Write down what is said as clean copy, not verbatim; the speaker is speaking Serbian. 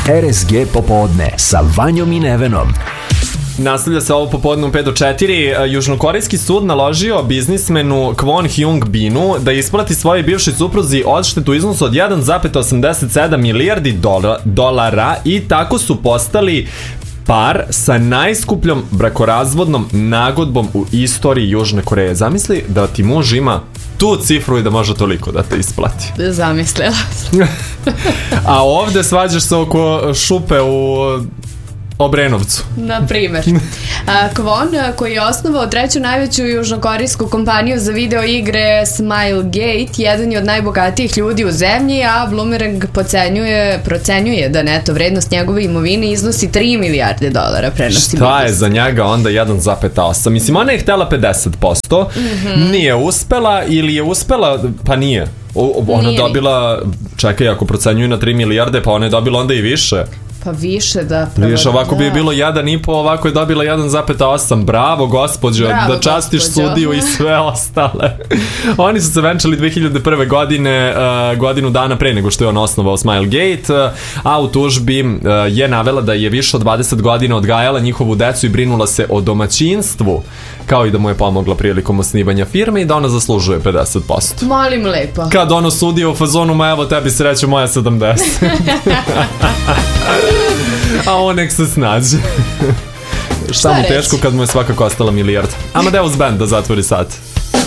RSG popodne sa Vanjom i Nevenom. Nastavlja se ovo popodne u 5 do 4. Južnokorejski sud naložio biznismenu Kwon Hyung Binu da isplati svojoj bivšoj supruzi odštetu u iznosu od 1,87 milijardi dolara i tako su postali par sa najskupljom brakorazvodnom nagodbom u istoriji Južne Koreje. Zamisli da ti muž ima tu cifru i da može toliko da te isplati. Zamislila. A ovde svađaš se oko šupe u Obrenovcu. Na primer. Kwon, koji je osnovao treću najveću južnokorejsku kompaniju za video igre Smilegate, jedan je od najbogatijih ljudi u zemlji, a Bloomberg procenjuje da neto vrednost njegove imovine iznosi 3 milijarde dolara. Šta je za njega onda 1,8? Mislim, ona je htela 50%, nije uspela ili je uspela, pa nije. Ona dobila, čekaj, ako procenjuju na 3 milijarde, pa ona je dobila onda i više. Pa više da... Viš, ovako bi je bilo 1,5, ovako je dobila 1,8. Bravo, gospođo, da častiš sudiju i sve ostale. Oni su se venčali 2001. godine, godinu dana pre nego što je on osnovao Smilegate, a u tužbi je navela da je više od 20 godina odgajala njihovu decu i brinula se o domaćinstvu, kao i da mu je pomogla prilikom osnivanja firme i da ona zaslužuje 50%. Molim lepo. Kad ono sudi u fazonu, ma evo tebi sreće, moja 70. A on nek se snađe. Šta mu teško kad mu je svakako ostala milijarda. Amadeus Band da zatvori sat.